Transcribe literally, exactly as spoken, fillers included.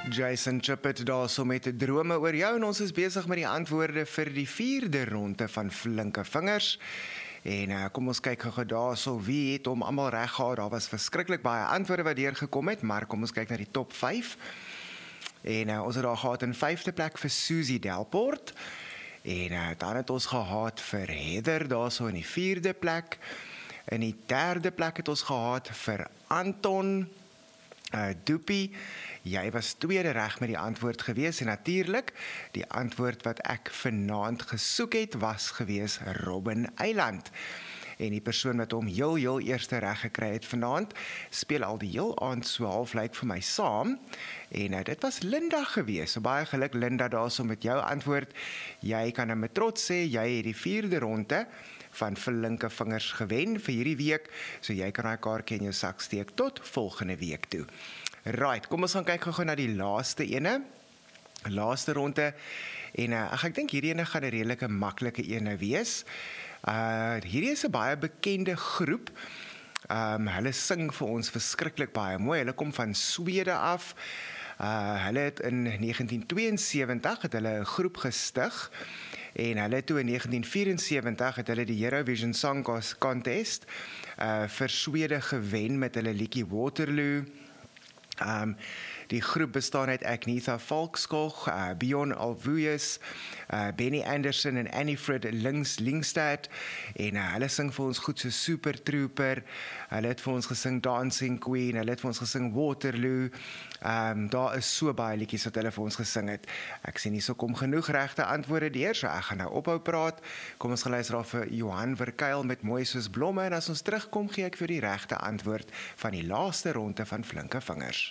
Jason Chipet daar so met drome oor jou en ons is besig met die antwoorde vir die vierde ronde van Flinke Vingers. En uh, kom ons kyk gou daar so wie het hom almal reg gehad. Daar was verskriklik baie antwoorde wat deurgekom het, maar kom ons kyk na die top vyf. En uh, ons het daar gehad in vyfde plek vir Susie Delport. En uh, dan het ons gehad vir Heather daar so in die vierde plek. In die derde plek het ons gehad vir Anton uh, Doopie. Jy was tweede reg met die antwoord gewees en natuurlik die antwoord wat ek vanaand gesoek het was gewees Robin Eiland. En die persoon wat hom heel heel eerste reg gekry het vanaand speel al die heel aand so half lyk vir my saam. En uh, dit was Linda gewees. So baie geluk Linda daarso met jou antwoord. Jy kan nou met trots sê jy het die vierde ronde van Flinke Vingers gewen vir hierdie week. So jy kan daai kaartjie in jou sak steek tot volgende week toe. Right, kom ons gaan kyk gou na die laaste ene. Laaste ronde. En uh, ek dink hierdie ene gaan 'n redelike maklike ene wees. Uh hierdie is 'n baie bekende groep. Um hulle sing vir ons verskriklik baie mooi. Hulle kom van Swede af. Uh hulle het in negentien tweeënsewentig het hulle 'n groep gestig. En hulle toe in negentien vyf-en-sewentig het hulle die Eurovision Song Contest uh vir Swede gewen met hulle liedjie Waterloo. Um, die groep bestaan uit Agnetha Falkskog, uh, Bjorn Ulvaeus, uh, Benny Anderson en Annie-Frid Links Lingstad. En uh, hulle sing vir ons goed so Super Trooper. Hulle het vir ons gesing Dancing Queen, hulle het vir ons gesing Waterloo. Um, daar is so baie liedjies wat hulle vir ons gesing het. Ek sien nie so kom genoeg regte antwoorde deur, so ek gaan nou ophou praat. Kom ons geluister daar vir Johan Verkuil met Mooi soos blomme en as ons terugkom gee ek vir die regte antwoord van die laaste ronde van Flinke Vingers.